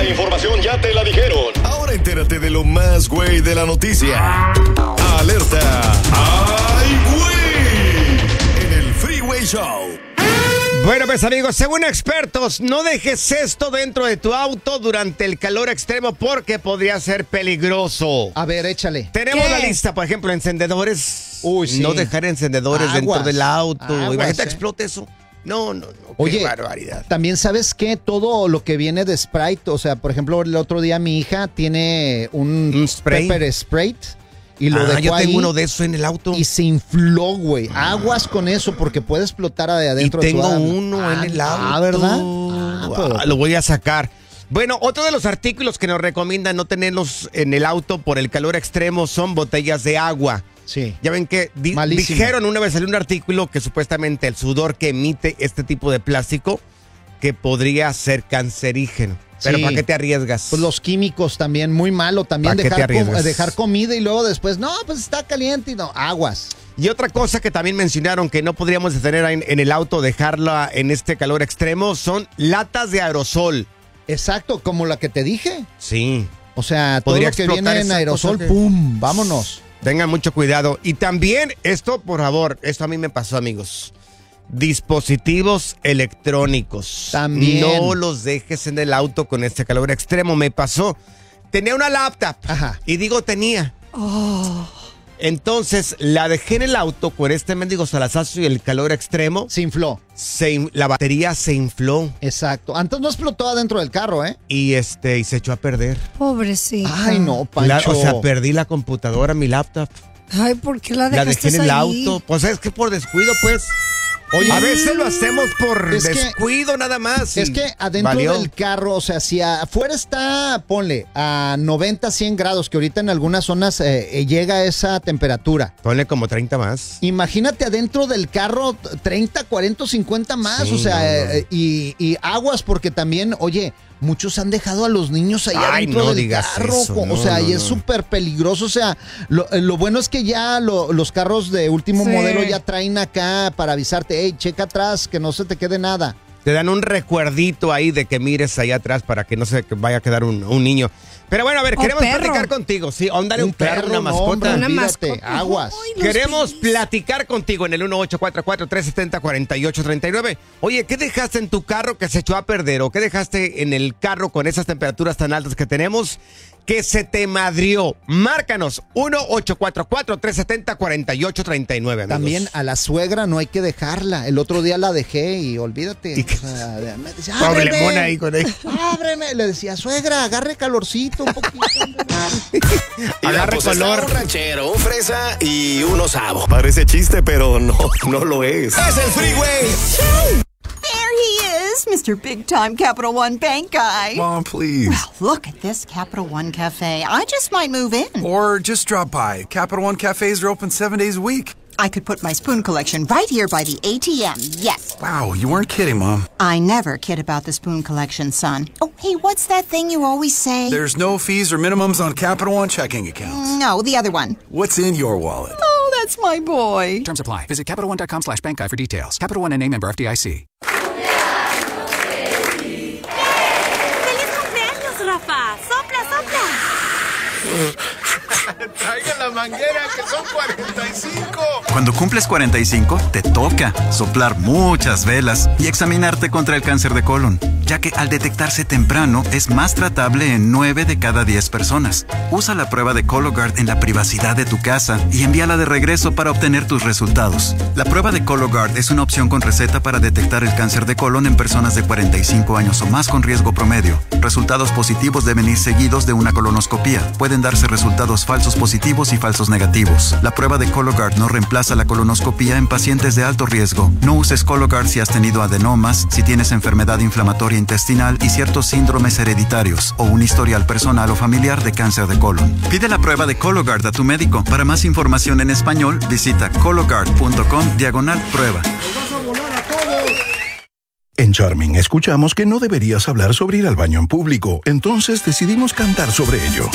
información ya te la dijeron. Ahora entérate de lo más güey de la noticia. Alerta. ¡Ay, güey! En el Freeway Show. Bueno, pues amigos, según expertos, no dejes esto dentro de tu auto durante el calor extremo porque podría ser peligroso. A ver, échale. Tenemos la lista, por ejemplo, encendedores. Uy, sí. No dejar encendedores dentro del auto. Imagínate explote eso. No. Oye, qué barbaridad. También sabes que todo lo que viene de Sprite, o sea, por ejemplo, el otro día mi hija tiene un spray. pepper Sprite. Y lo dejó yo tengo ahí uno de eso en el auto. y se infló, güey. Aguas con eso porque puede explotar de adentro de tu tengo auto. uno en el auto. ¿Verdad? Lo voy a sacar. Bueno, otro de los artículos que nos recomiendan no tenerlos en el auto por el calor extremo son botellas de agua. Sí. Ya ven que dijeron una vez, salió un artículo que supuestamente el sudor que emite este tipo de plástico que podría ser cancerígeno. Pero sí. ¿Para qué te arriesgas? Pues los químicos también, muy malo. También dejar comida y luego después, no, pues está caliente y no, aguas. Y otra cosa que también mencionaron que no podríamos tener en el auto, dejarla en este calor extremo, son latas de aerosol. Exacto, como la que te dije. Sí. O sea, todo Podría lo que viene en aerosol, que... ¡pum! Vámonos. Tengan mucho cuidado. Y también, esto, por favor, esto a mí me pasó, amigos. Dispositivos electrónicos. También. No los dejes en el auto con este calor extremo. Me pasó. Tenía una laptop. Ajá. Y digo tenía. Entonces, la dejé en el auto con este mendigo salazazo y el calor extremo. Se infló. La batería se infló. Exacto. Antes no explotó adentro del carro, ¿eh? Y se echó a perder. Pobrecito. Ay, no, Pancho. O sea, perdí la computadora, mi laptop. Ay, ¿por qué la dejaste dejé en el ahí? auto. Pues es que por descuido, pues. Oye, a veces lo hacemos por descuido nada más. Es que adentro del carro, o sea, si afuera está, ponle, a 90, 100 grados, que ahorita en algunas zonas llega a esa temperatura. Ponle como 30 más. Imagínate adentro del carro 30, 40, 50 más, sí, o sea, no. Y aguas porque también, oye, muchos han dejado a los niños ahí adentro del carro. Eso, o sea, y es súper peligroso. O sea, lo bueno es que ya los carros de último modelo ya traen acá para avisarte, hey, checa atrás, que no se te quede nada. Te dan un recuerdito ahí de que mires ahí atrás para que no se vaya a quedar un niño. Pero bueno, a ver, queremos platicar contigo. Sí, ándale, un perro, una mascota. Hombre, olvídate, aguas. Ay, queremos platicar contigo en el 1844-370-4839. Oye, ¿qué dejaste en tu carro que se echó a perder? ¿O qué dejaste en el carro con esas temperaturas tan altas que tenemos que se te madrió? Márcanos, 1844-370-4839. También a la suegra no hay que dejarla. El otro día la dejé y olvídate. O sea, me decía, problemón ahí con ella. Ábreme. Le decía, suegra, agarre calorcito un poquito. Agarre color. Un ranchero, un fresa y un osavo. Parece chiste, pero no lo es. Es el Freeway. There he is, Mr. Big Time Capital One Bank guy. Mom, please. Well, look at this Capital One Cafe. I just might move in. Or just drop by. Capital One cafes are open 7 days a week. I could put my spoon collection right here by the ATM, yes. Wow, you weren't kidding, Mom. I never kid about the spoon collection, son. Oh, hey, what's that thing you always say? There's no fees or minimums on Capital One checking accounts. No, the other one. What's in your wallet? Oh, that's my boy. Terms apply. Visit CapitalOne.com/bankguy for details. Capital One and a member FDIC. ¡Feliz cumpleaños, Rafa! ¡Sopla, sopla! Traigan la manguera, que son 45. Cuando cumples 45, te toca soplar muchas velas y examinarte contra el cáncer de colon, ya que al detectarse temprano es más tratable en 9 de cada 10 personas. Usa la prueba de Cologuard en la privacidad de tu casa y envíala de regreso para obtener tus resultados. La prueba de Cologuard es una opción con receta para detectar el cáncer de colon en personas de 45 años o más con riesgo promedio. Resultados positivos deben ir seguidos de una colonoscopía. Pueden darse resultados falsos positivos y falsos negativos. La prueba de Cologuard no reemplaza la colonoscopía en pacientes de alto riesgo. No uses Cologuard si has tenido adenomas, si tienes enfermedad inflamatoria intestinal y ciertos síndromes hereditarios o un historial personal o familiar de cáncer de colon. Pide la prueba de Cologuard a tu médico. Para más información en español, visita cologuard.com/prueba. En Charming escuchamos que no deberías hablar sobre ir al baño en público, entonces decidimos cantar sobre ello.